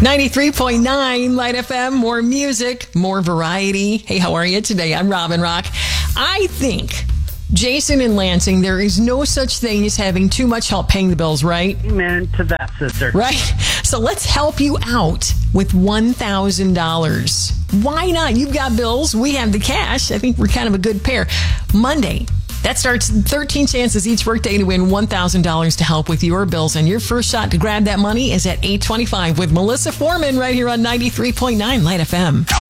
93.9 Light FM, more music, more variety. Hey, how are you today? I'm Robin Rock. I think, Jason in Lansing, there is no such thing as having too much help paying the bills, right? Amen to that, sister. Right? So let's help you out with $1,000. Why not? You've got bills. We have the cash. I think we're kind of a good pair. Monday. That starts 13 chances each workday to win $1,000 to help with your bills. And your first shot to grab that money is at 8:25 with Melissa Foreman right here on 93.9 Light FM.